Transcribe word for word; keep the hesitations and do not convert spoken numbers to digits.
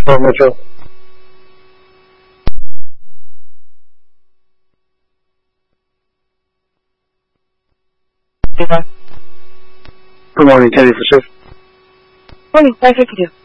错没错。 对吧？ Good morning, Terry Fisher. Morning, five fifty-two.